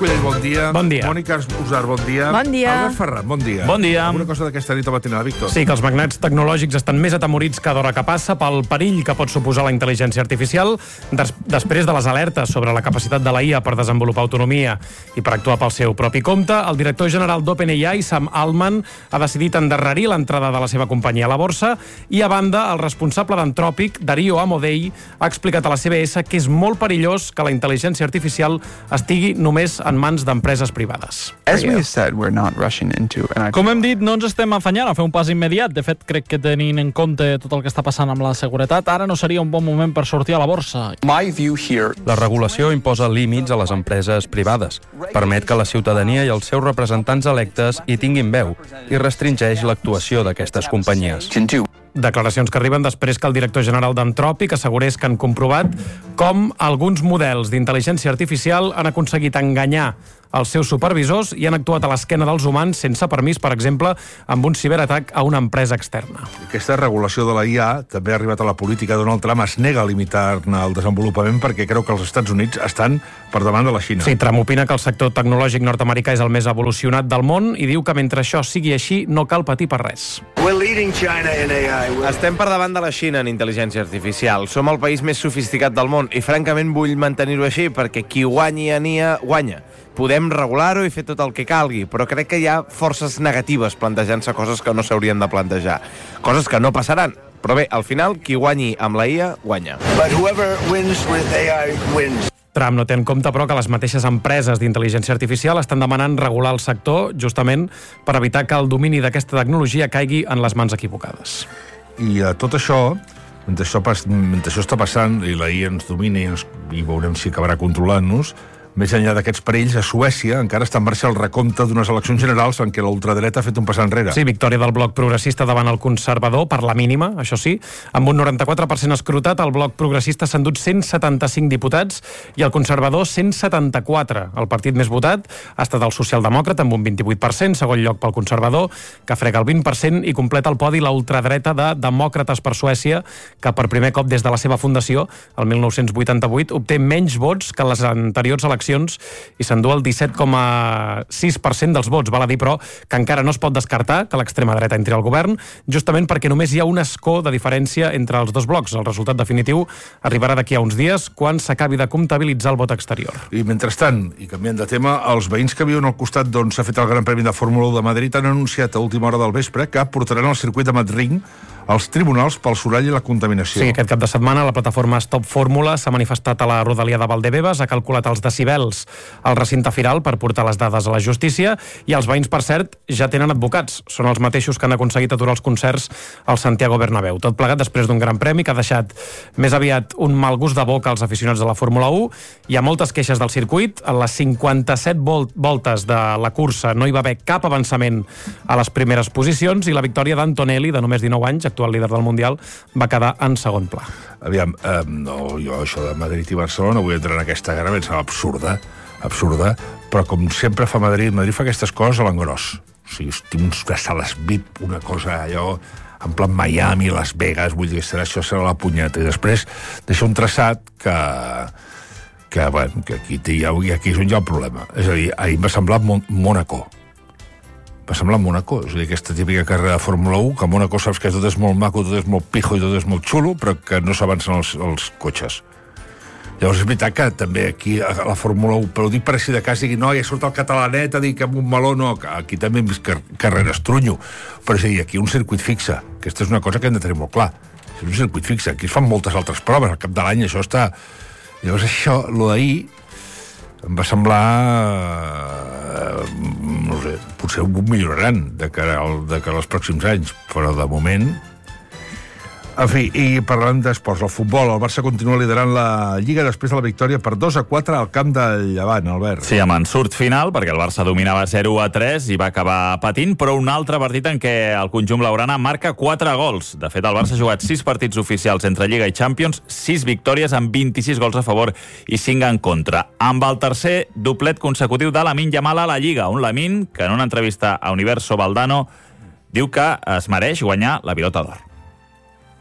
Collell, bon dia. Bon dia. Mònica Usar, bon dia. Bon dia. Albert Ferran, bon dia. Bon dia. Alguna cosa d'aquesta nit a matinada, Víctor? Sí, que els magnats tecnològics estan més atemorits cada hora que passa pel perill que pot suposar la intel·ligència artificial. Després de les alertes sobre la capacitat de la IA per desenvolupar autonomia i per actuar pel seu propi compte, el director general d'OpenAI, Sam Altman, ha decidit endarrerir l'entrada de la seva companyia a la borsa i, a banda, el responsable d'Anthropic, Dario Amodei, ha explicat a la CBS que és molt perillós que la intel·ligència artificial estigui només en mans d'empreses privades. Com hem dit, no ens estem afanyant a fer un pas immediat. De fet, crec que tenint en compte tot el que està passant amb la seguretat, ara no seria un bon moment per sortir a la borsa. La regulació imposa límits a les empreses privades, permet que la ciutadania i els seus representants electes hi tinguin veu i restringeix l'actuació d'aquestes companyies. Declaracions que arriben després que el director general d'Anthropic assegurés que han comprovat com alguns models d'intel·ligència artificial han aconseguit enganyar els seus supervisors i han actuat a l'esquena dels humans sense permís, per exemple, amb un ciberatac a una empresa externa. Aquesta regulació de la IA també ha arribat a la política. Donald Trump es nega a limitar-ne el desenvolupament perquè creu que els Estats Units estan per davant de la Xina. Sí, Trump opina que el sector tecnològic nord-americà és el més evolucionat del món i diu que mentre això sigui així no cal patir per res. Estem per davant de la Xina en intel·ligència artificial. Som el país més sofisticat del món i francament vull mantenir-ho així perquè qui guanyi en IA guanya. Podem regular-ho i fer tot el que calgui, però crec que hi ha forces negatives plantejant-se coses que no s'haurien de plantejar. Coses que no passaran. Però bé, al final, qui guanyi amb la IA, guanya. Trump no té en compte, però, que les mateixes empreses d'intel·ligència artificial estan demanant regular el sector justament per evitar que el domini d'aquesta tecnologia caigui en les mans equivocades. I tot això, mentre això està passant i la IA ens domina i veurem si acabarà controlant-nos, més enllà d'aquests perills, a Suècia encara està en marxa el recompte d'unes eleccions generals en què la ultradreta ha fet un pas enrere. Sí, victòria del bloc progressista davant el conservador, per la mínima, això sí. Amb un 94% escrutat, el bloc progressista s'ha endut 175 diputats i el conservador 174. El partit més votat ha estat el socialdemòcrata amb un 28%, segon lloc pel conservador, que frega el 20%, i completa el podi la ultradreta de Demòcrates per Suècia, que per primer cop des de la seva fundació, el 1988, obté menys vots que les anteriors eleccions i s'endú el 17,6% dels vots. Val a dir, però, que encara no es pot descartar que l'extrema dreta entri al govern, justament perquè només hi ha un escó de diferència entre els dos blocs. El resultat definitiu arribarà d'aquí a uns dies, quan s'acabi de comptabilitzar el vot exterior. I mentrestant, i canviant de tema, els veïns que viuen al costat d'on s'ha fet el Gran Premi de Fórmula 1 de Madrid han anunciat a última hora del vespre que portaran al circuit de Madrid als tribunals pel soroll i la contaminació. Sí, aquest cap de setmana la plataforma Stop Fórmula s'ha manifestat a la rodalia de Valdebebas, ha calculat els decibels al recinte firal per portar les dades a la justícia, i els veïns, per cert, ja tenen advocats. Són els mateixos que han aconseguit aturar els concerts al Santiago Bernabéu. Tot plegat després d'un gran premi que ha deixat més aviat un mal gust de boca als aficionats de la Fórmula 1. Hi ha moltes queixes del circuit. En les 57 voltes de la cursa no hi va haver cap avançament a les primeres posicions i la victòria d'Antonelli, de només 19 anys, actual líder del Mundial, va quedar en segon pla. Aviam, jo això de Madrid i Barcelona vull entrar en aquesta guerra, em sembla absurda, però com sempre fa Madrid fa aquestes coses a l'engròs. O sigui, tinc uns sales VIP, una cosa allò en plan Miami, Las Vegas, vull dir, això serà la punyeta. I després deixa un traçat que aquí és on hi ha el problema. És a dir, ahir em va semblar Mónaco. Va semblar Mónaco, és a dir, aquesta típica carrera de Fórmula 1, que a Mónaco saps que tot és molt maco, tot és molt pijo i tot és molt xulo, però que no s'avancen els cotxes. Llavors és veritat que també aquí a la Fórmula 1, però ho dic per així de cas, digui, no, ja surt el catalanet a dir que amb un meló, no, aquí també hem vist carreres trunyo, però és a dir, aquí un circuit fixe, aquesta és una cosa que hem de tenir molt clar, és un circuit fixe, aquí es fan moltes altres proves, al cap de l'any això està... Llavors això, lo d'ahir, em va semblar... no sé, potser ho milloraran de cara als pròxims anys, però de moment... En fi, i parlant d'esports, el futbol, el Barça continua liderant la Lliga després de la victòria per 2-4 al camp del Llevant, Albert. Sí, amb ensurt final, perquè el Barça dominava 0-3 i va acabar patint, però un altre partit en què el conjunt blaugrana marca 4 gols. De fet, el Barça ha jugat 6 partits oficials entre Lliga i Champions, 6 victòries amb 26 gols a favor i 5 en contra. Amb el tercer doblet consecutiu de Lamine Yamal a la Lliga, un Lamine que en una entrevista a Universo Valdano diu que es mereix guanyar la Pilota d'Or.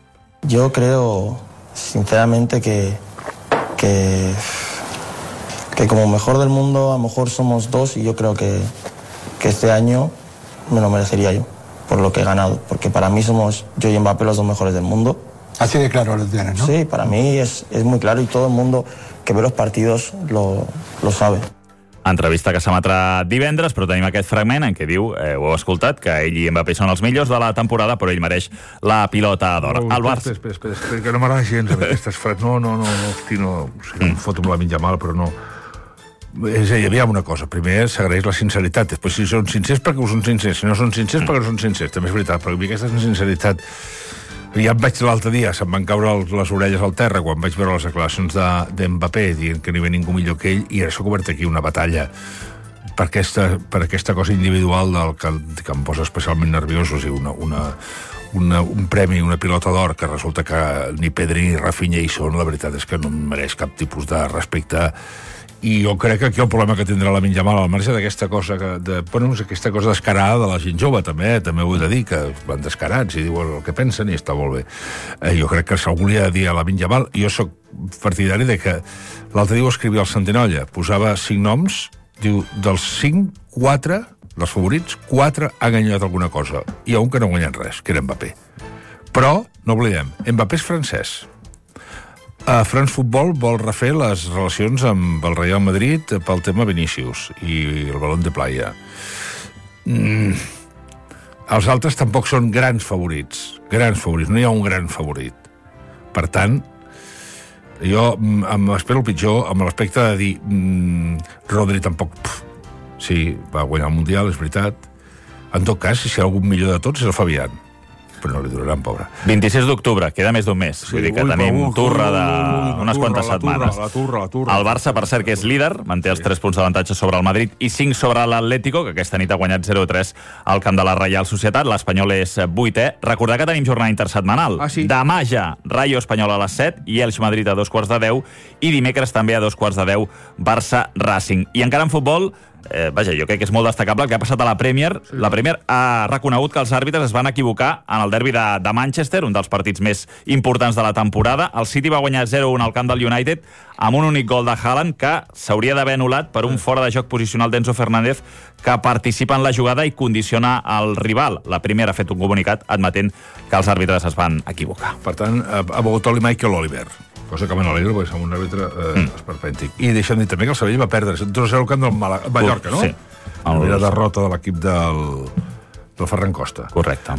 Yo creo, sinceramente, que que como mejor del mundo a lo mejor somos 2 y yo creo que este año me lo merecería yo por lo que he ganado, porque para mí somos yo y Mbappé los 2 mejores del mundo. Así de claro lo tienes, ¿no? Sí, para mí es muy claro y todo el mundo que ve los partidos lo sabe. Entrevista que s'emetrà divendres, però tenim aquest fragment en què diu, ho heu escoltat, que ell i Mbappé són els millors de la temporada, però ell mereix la pilota d'or. El Barça... Espera, que no m'agrada gens amb aquestes frases. No, hosti, no. O sigui, em foto amb la mitja mal, però no. És a dir, aviam una cosa. Primer s'agraeix la sinceritat. Després, si són sincers, perquè ho són sincers. Si no són sincers, perquè no són sincers. També és veritat, però aquesta sinceritat... Ja em vaig l'altre dia, se'm van caure les orelles al terra quan vaig veure les declaracions d'Mbappé dient que no hi havia ningú millor que ell, i ara s'ha obert aquí una batalla per aquesta cosa individual que em posa especialment nerviós. O sigui, un premi, una pilota d'or, que resulta que ni Pedri ni Rafinha hi són, la veritat és que no em mereix cap tipus de respecte. I jo crec que aquí el problema que tindrà Lamine Yamal, al marge d'aquesta cosa aquesta cosa descarada de la gent jove, també ho he de dir, que van descarats i diuen el que pensen i està molt bé. Jo crec que si algú li ha de dir a Lamine Yamal, jo sóc partidari de que l'altre dia ho escrivia al Centenolla, posava 5 noms, diu, dels 5, 4, dels favorits, 4 han guanyat alguna cosa, i un que no ha guanyat res, que era Mbappé. Però, no oblidem, Mbappé és francès. France Football vol refer les relacions amb el Real Madrid pel tema Vinícius i el Balón de Playa. Els altres tampoc són grans favorits, no hi ha un gran favorit. Per tant, jo m'espero el pitjor amb l'aspecte de dir Rodri tampoc... Sí, va guanyar el Mundial, és veritat. En tot cas, si hi ha algun millor de tots és el Fabián, però no li duraran, pobre. 26 d'octubre, queda més d'un mes. Sí, vull dir que tenim turra d'unes quantes setmanes. La turra. El Barça, per cert, que és líder, manté els 3 punts d'avantatge sobre el Madrid i 5 sobre l'Atlético, que aquesta nit ha guanyat 0-3 al camp de la Reial Societat. L'Espanyol és 8è. Recordar que tenim jornada intersetmanal. Sí. Demà ja, Rayo Espanyol a les 7 i Elx Madrid a 2:15 i dimecres també a 2:15 Barça Racing. I encara en futbol, jo crec que és molt destacable el que ha passat a la Premier. Sí. La Premier ha reconegut que els àrbitres es van equivocar en el derbi de Manchester, un dels partits més importants de la temporada. El City va guanyar 0-1 al camp del United amb un únic gol de Haaland que s'hauria d'haver anul·lat per un fora de joc posicional d'Enzo Fernández que participa en la jugada i condiciona el rival. La Premier ha fet un comunicat admetent que els àrbitres es van equivocar. Per tant, ha begut oli Michael Oliver, cosa que me n'alegro perquè som un àrbitre esperpèntic. I deixem dir també que el Sevilla va perdre 2-0 al camp del Mallorca, no? Sí. La derrota de l'equip del Ferran Costa. Correcte.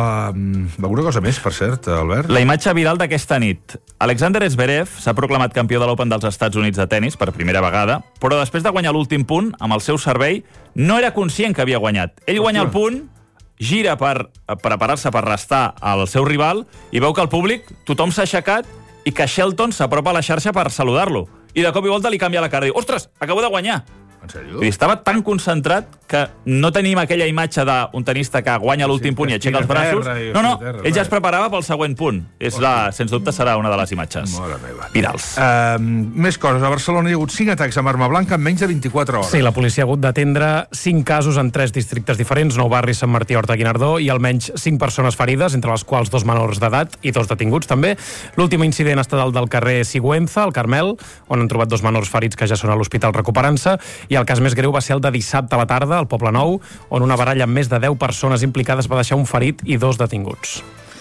Alguna cosa més, per cert, Albert? La imatge viral d'aquesta nit. Alexander Zverev s'ha proclamat campió de l'Open dels Estats Units de tennis per primera vegada, però després de guanyar l'últim punt, amb el seu servei, no era conscient que havia guanyat. Ell guanya el punt, gira per preparar-se per restar al seu rival i veu que el públic, tothom s'ha aixecat i que Shelton s'apropa a la xarxa per saludar-lo. I de cop i volta li canvia la cara i diu, ostres, acabo de guanyar. En sèrio? Estava tan concentrat que no tenim aquella imatge d'un tenista que guanya l'últim punt i aixeca els braços. No, ell ja es preparava pel següent punt. Sens dubte serà una de les imatges virals. Més coses. A Barcelona hi ha hagut 5 atacs amb arma blanca en menys de 24 hores. Sí, la policia ha hagut d'atendre 5 casos en 3 districtes diferents, 9 barris, Sant Martí, Horta, Guinardó, i almenys 5 persones ferides, entre les quals 2 menors d'edat i 2 detinguts, també. L'últim incident ha estat el del carrer Sigüenza, al Carmel, on han trobat 2 menors ferits que ja són a l'hospital recuperant-se, i el cas més greu va ser el de dissabte a la tarda, al Poble Nou, on una baralla amb més de 10 persones implicades va deixar un ferit i 2 detinguts.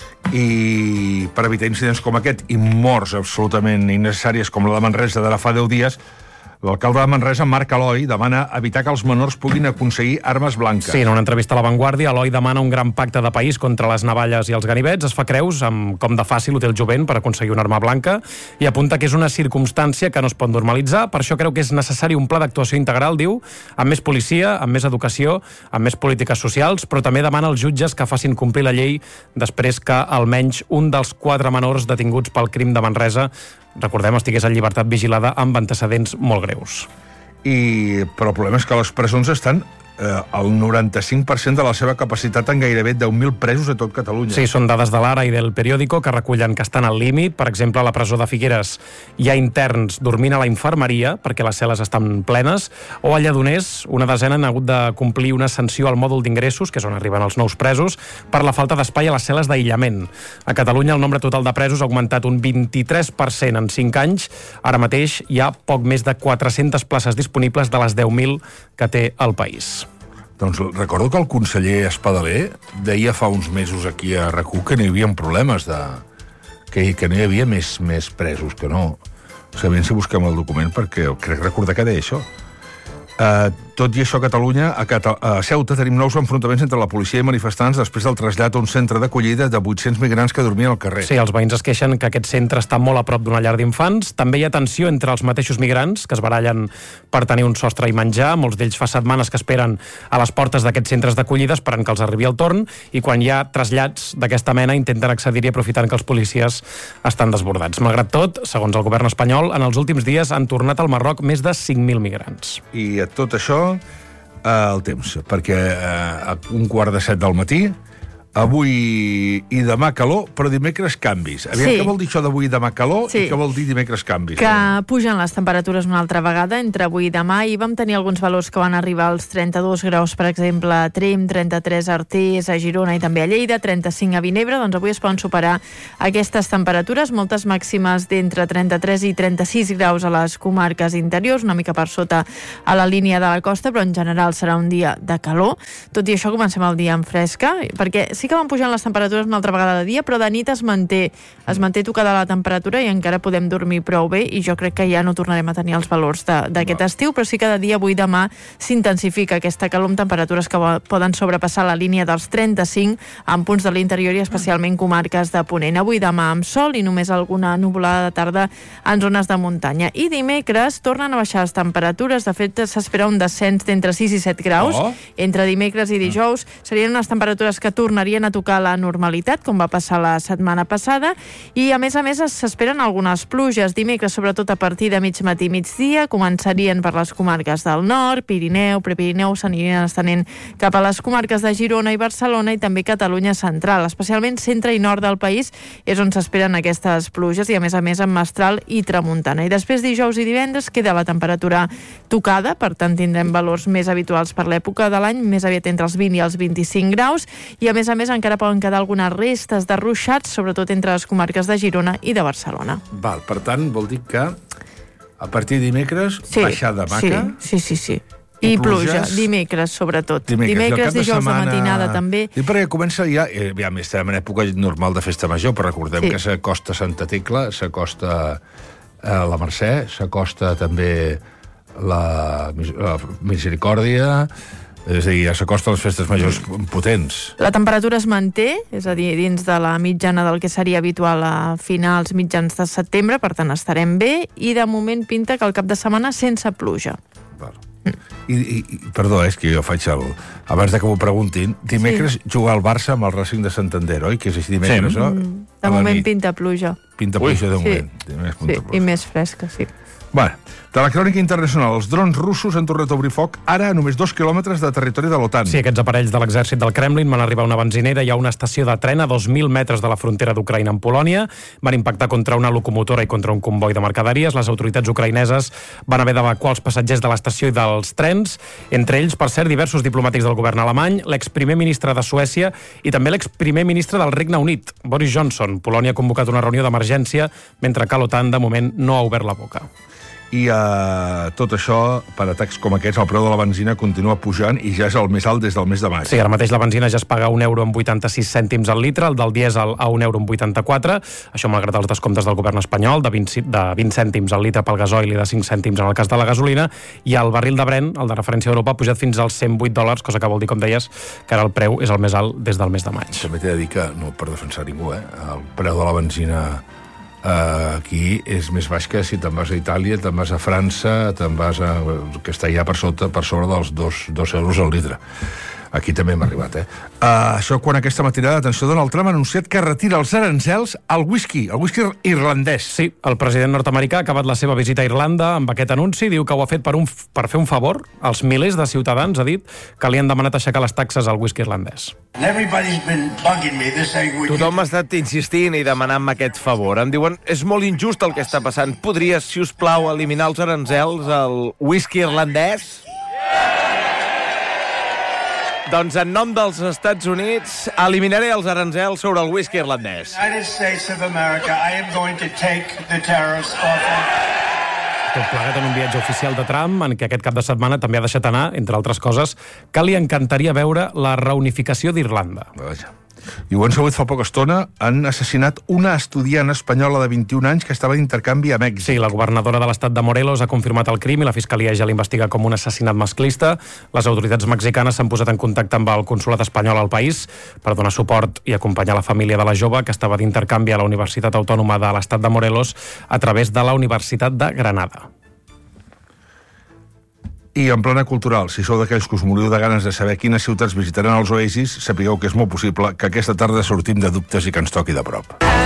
I per evitar incidents com aquest i morts absolutament innecessàries com la de Manresa d'ara fa 10 dies, l'alcalde de Manresa, Marc Eloi, demana evitar que els menors puguin aconseguir armes blanques. Sí, en una entrevista a La Vanguardia, Eloi demana un gran pacte de país contra les navalles i els ganivets. Es fa creus amb com de fàcil ho té el jovent per aconseguir una arma blanca i apunta que és una circumstància que no es pot normalitzar. Per això creu que és necessari un pla d'actuació integral, diu, amb més policia, amb més educació, amb més polítiques socials, però també demana als jutges que facin complir la llei després que almenys un dels 4 menors detinguts pel crim de Manresa, recordem, estigués en llibertat vigilada amb antecedents molt greus. Però el problema és que les presons estan el 95% de la seva capacitat en gairebé 10.000 presos a tot Catalunya. Sí, són dades de l'Ara i del Periódico que recullen que estan al límit. Per exemple, a la presó de Figueres hi ha interns dormint a la infermeria perquè les cel·les estan plenes, o a Lledoners una desena han hagut de complir una sanció al mòdul d'ingressos, que és on arriben els nous presos, per la falta d'espai a les cel·les d'aïllament. A Catalunya el nombre total de presos ha augmentat un 23% en 5 anys. Ara mateix hi ha poc més de 400 places disponibles de les 10.000 que té el país. Doncs recordo que el conseller Espadaler deia fa uns mesos aquí a RAC1 que no hi havia problemes que no hi havia més presos, que no. Sabem si busquem el document, perquè crec recordar que deia això. Tot i això, a Catalunya, a Ceuta, tenim nous enfrontaments entre la policia i manifestants després del trasllat a un centre d'acollida de 800 migrants que dormien al carrer. Sí, els veïns es queixen que aquest centre està molt a prop d'una llar d'infants. També hi ha tensió entre els mateixos migrants, que es barallen per tenir un sostre i menjar. Molts d'ells fa setmanes que esperen a les portes d'aquests centres d'acollida esperant que els arribi el torn, i quan hi ha trasllats d'aquesta mena intenten accedir-hi aprofitant que els policies estan desbordats. Malgrat tot, segons el govern espanyol, en els últims dies han tornat al Marroc més de 5.000 migrants. I a tot això, el temps, perquè a 6:15 del matí, avui i demà calor, però dimecres canvis. Aviam, Sí. què vol dir això d'avui i demà calor Sí. i què vol dir dimecres canvis? Que pugen les temperatures una altra vegada entre avui i demà, i vam tenir alguns valors que van arribar als 32 graus, per exemple, a Tremp, 33 a Artés, a Girona i també a Lleida, 35 a Vinebre. Doncs avui es poden superar aquestes temperatures, moltes màximes d'entre 33 i 36 graus a les comarques interiors, una mica per sota a la línia de la costa, però en general serà un dia de calor. Tot i això, comencem el dia amb fresca, perquè sí que van pujant les temperatures una altra vegada de dia, però de nit es manté tocada la temperatura i encara podem dormir prou bé, i jo crec que ja no tornarem a tenir els valors d'aquest estiu, però sí que de dia avui i demà s'intensifica aquesta calor amb temperatures que poden sobrepassar la línia dels 35 en punts de l'interior i especialment comarques de Ponent. Avui i demà amb sol i només alguna nuvolada de tarda en zones de muntanya. I dimecres tornen a baixar les temperatures. De fet, s'espera un descens d'entre 6 i 7 graus. Entre dimecres i dijous serien unes temperatures que tornarien a tocar la normalitat, com va passar la setmana passada, i a més s'esperen algunes pluges. Dimecres, sobretot a partir de mig matí i migdia, començarien per les comarques del nord, Pirineu, Prepirineu, s'anirien estenent cap a les comarques de Girona i Barcelona i també Catalunya central. Especialment centre i nord del país és on s'esperen aquestes pluges, i a més amb mestral i tramuntana. I després, dijous i divendres, queda la temperatura tocada, per tant tindrem valors més habituals per l'època de l'any, més aviat entre els 20 i els 25 graus, i a més encara poden quedar algunes restes de ruixats, sobretot entre les comarques de Girona i de Barcelona. Val, per tant, vol dir que a partir de dimecres, baixada maca. Sí. I pluja, dimecres sobretot. Dimecres, dijous de matinada també. I perquè comença ja estem en època normal de festa major, però recordem que s'acosta Santa Tecla, s'acosta la Mercè, s'acosta també la Misericòrdia. És a dir, ja s'acosta a les festes majors potents. La temperatura es manté, és a dir, dins de la mitjana del que seria habitual a finals mitjans de setembre, per tant estarem bé, i de moment pinta que el cap de setmana sense pluja. Val. Perdó, és que jo faig abans de que m'ho preguntin, dimecres jugar al Barça amb el Racing de Santander, oi? Que és així dimecres, no? De moment pinta pluja. Pinta pluja de moment. Sí, i més fresca, sí. Bé, de la crònica internacional, els drons russos han tornat a obrir foc ara a només 2 quilòmetres de territori de l'OTAN. Sí, aquests aparells de l'exèrcit del Kremlin van arribar a una benzinera i a una estació de tren a 2.000 metres de la frontera d'Ucraïna amb Polònia. Van impactar contra una locomotora i contra un comboi de mercaderies. Les autoritats ucraïneses van haver d'evacuar els passatgers de l'estació i dels trens, entre ells, per cert, diversos diplomàtics del govern alemany, l'exprimer ministre de Suècia i també l'exprimer ministre del Regne Unit, Boris Johnson. Polònia ha convocat una reunió d'emergència, mentre que l'OTAN, de moment, no ha obert la boca. I tot això, per atacs com aquests, el preu de la benzina continua pujant i ja és el més alt des del mes de maig. Sí, ara mateix la benzina ja es paga €1,86 al litre, el del dièsel a €1,84, això malgrat els descomptes del govern espanyol, de 20 cèntims al litre pel gasoil i de 5 cèntims en el cas de la gasolina, i el barril de Brent, el de referència d'Europa, ha pujat fins als $108, cosa que vol dir, com deies, que ara el preu és el més alt des del mes de maig. També t'he de dir que, no per defensar ningú, el preu de la benzina aquí és més baix que si te'n vas a Itàlia, te'n vas a França, te'n vas a... que està ja per sobre dels 2 euros al litre. Aquí també hem arribat, Això quan aquesta matinada, atenció, Donald Trump ha anunciat que retira els aranzels al whisky irlandès. Sí, el president nord-americà ha acabat la seva visita a Irlanda amb aquest anunci, diu que ho ha fet per fer un favor als milers de ciutadans, ha dit, que li han demanat aixecar les taxes al whisky irlandès. Tothom ha estat insistint i demanant-me aquest favor. Em diuen, és molt injust el que està passant. Podries, si us plau, eliminar els aranzels al whisky irlandès? Doncs en nom dels Estats Units eliminaré els aranzels sobre el whisky irlandès. Tot plegat en un viatge oficial de Trump, en què aquest cap de setmana també ha deixat anar, entre altres coses, que li encantaria veure la reunificació d'Irlanda. Vaja. I ho han sabut fa poca estona, han assassinat una estudiant espanyola de 21 anys que estava d'intercanvi a Mèxic. Sí, la governadora de l'estat de Morelos ha confirmat el crim i la fiscalia ja l'investiga com un assassinat masclista. Les autoritats mexicanes s'han posat en contacte amb el consolat espanyol al país per donar suport i acompanyar la família de la jove que estava d'intercanvi a la Universitat Autònoma de l'estat de Morelos a través de la Universitat de Granada. I en plana cultural, si sou d'aquells que us moriu de ganes de saber quines ciutats visitaran els Oasis, sapigueu que és molt possible que aquesta tarda sortim de dubtes i que ens toqui de prop.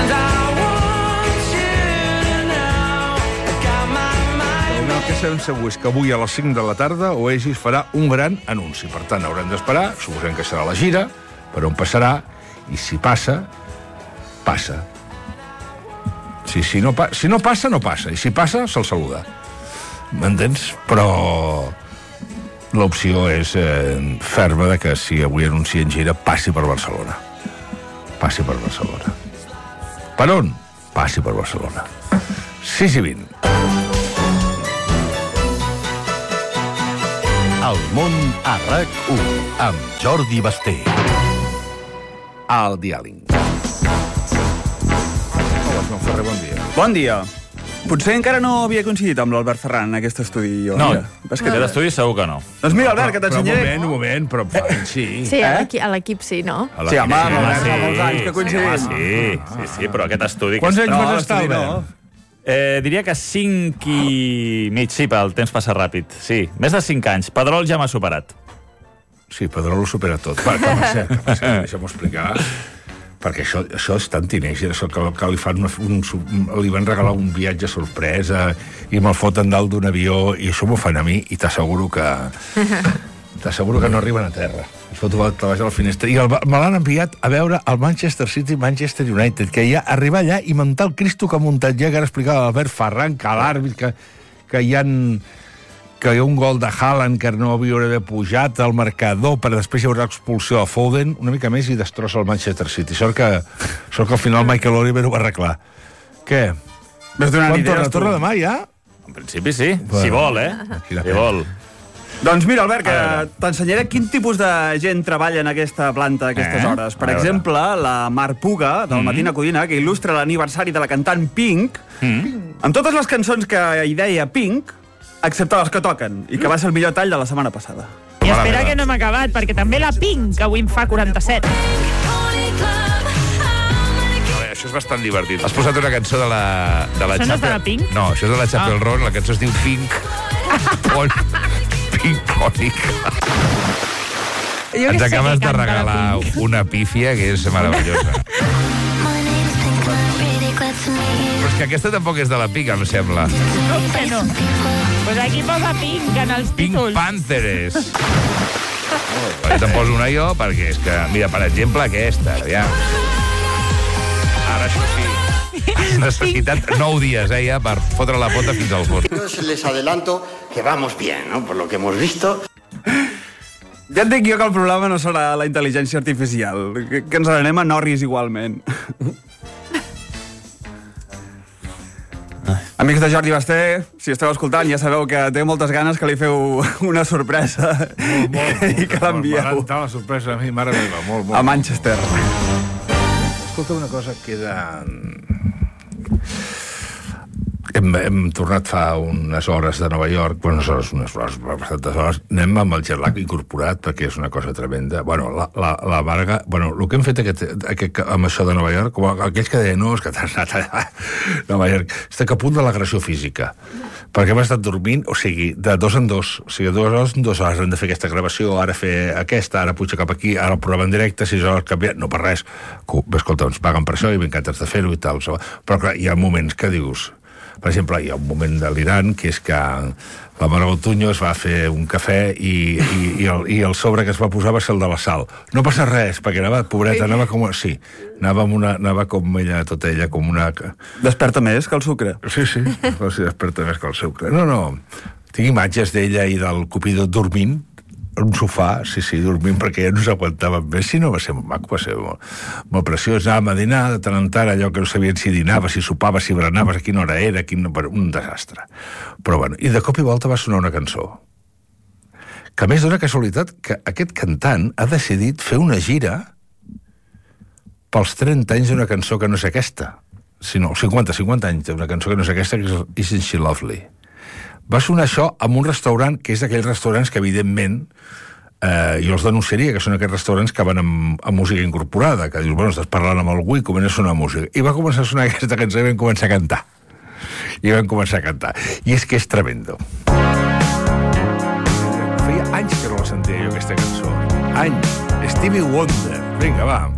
El que sabem segur és que avui a les 5 de la tarda Oasis farà un gran anunci. Per tant, haurem d'esperar, suposem que serà la gira, per on passarà, i si passa, passa. Si no passa, no passa. I si passa, se'l saluda. M'entens? Però l'opció és ferma de que si avui anuncien gira, passi per Barcelona. Passi per Barcelona. Per on? Passi per Barcelona. 6:20. El món a RAC1 amb Jordi Basté. Al diàleg. Hola, Joan Ferrer, bon dia. Bon dia. Potser encara no havia coincidit amb l'Albert Ferran en aquest estudi. Jo. No, és que aquest estudi segur que no. Doncs mira, Albert, que t'ensenyaré... Un moment, però sí. Sí, a l'equip sí, no? Sí, home, Albert, fa molts anys que coincidim. Sí, però aquest estudi... Quants anys vas estar, Albert? Diria que 5 i mig, sí, el temps passa ràpid. Sí, més de 5 anys. Pedrol ja m'ha superat. Sí, Pedrol ho supera tot. Va, que passa, deixa'm-ho explicar. Perquè això és tan teenager, això que li fan li van regalar un viatge sorpresa i me'l foten dalt d'un avió i això m'ho fan a mi i t'asseguro que no arriben a terra. Es foto baix a la finestra i me l'han enviat a veure el Manchester City, Manchester United, que ja arribar allà i muntar el Cristo que ha muntat ja, que ara explicava l'Albert Ferran, que l'àrbit, que hi ha un gol de Haaland que no hauria d'haver pujat al marcador, per després hi haurà expulsió de Foden, una mica més i destrossa el Manchester City. Sort que al final Michael Oliver ho va arreglar. Què? Quan torna demà, ja? En principi sí, si vol, Si vol. Doncs mira, Albert, que t'ensenyaré quin tipus de gent treballa en aquesta planta a aquestes hores. Per exemple, la Mar Puga, del Matina Codina, que il·lustra l'aniversari de la cantant Pink, amb totes les cançons que hi deia Pink, excepte les que toquen, i que va ser el millor tall de la setmana passada. I espera que no hem acabat, perquè també la Pink, que avui en fa 47. Això és bastant divertit. Has posat una cançó de la Això no és de la Pink? No, això és de la Chapel Roan, la cançó es diu Pink Ponic. Ens acabes de regalar una pífia que és meravellosa. Però és que aquesta tampoc és de la Pink, em sembla. No, que no. Pues aquí posa Pink en els títols. Pink Panthers. Te'n poso una jo, perquè és que... Mira, per exemple, aquesta. Ja. Ara això sí. Has necessitat 9 dies, ja, per fotre la pota fins al fons. Les adelanto que vamos bien, ¿no? Por lo que hemos visto. Ja et dic jo que el problema no serà la intel·ligència artificial, que ens anem a Norris igualment. Amics de Jordi Basté, si esteu escoltant, ja sabeu que té moltes ganes que li feu una sorpresa i que l'envieu. M'agrada la sorpresa a mi, mare meva, molt. A Manchester. Escolta, una cosa Hem tornat fa unes hores de Nova York, bastantes hores, anem amb el jet lag incorporat, perquè és una cosa tremenda. Bueno, la Varga... Bueno, el que hem fet amb això de Nova York, com aquells que deien, no, és que t'has anat a Nova York, estic a punt de l'agressió física, perquè hem estat dormint, o sigui, de 2 en 2, o sigui, de 2 hores en 2 hores, hem de fer aquesta gravació, ara fer aquesta, ara pujar cap aquí, ara el programa en directe, 6 hores canviat, no per res. Escolta, ens paguen per això i m'encantes de fer-ho i tal, però clar, hi ha moments que dius... Per exemple, hi ha un moment de l'Iran que és que la Margot Tuño es va fer un cafè i el sobre que es va posar va ser el de la sal. No passa res, perquè anava, pobreta, anava com... Sí, anava com ella, tota ella, com una... Desperta més que el sucre. Sí, desperta més que el sucre. No, tinc imatges d'ella i del Cupido dormint, en un sofà, dormint, perquè ja no s'aguantaven més. Si no, va ser molt maco, va ser molt preciós. Anàvem a dinar, de tant en tant, allò que no sabien si dinaves, si sopaves, si berenaves, a quina hora era, un desastre. Però bueno, i de cop i volta va sonar una cançó. Que a més dona casualitat que aquest cantant ha decidit fer una gira pels 30 anys d'una cançó que no és aquesta, sinó 50 anys d'una cançó que no és aquesta, que és Isn't She Lovely? Va sonar això en un restaurant que és d'aquells restaurants que, evidentment, jo els denunciaria, que són aquests restaurants que van amb música incorporada, que dius, bueno, estàs parlant amb algú i comença a sonar música. I va començar a sonar aquesta cançó i vam començar a cantar. I és que és tremendo. Feia anys que no la sentia jo, aquesta cançó. Anys. Stevie Wonder. Vinga, va.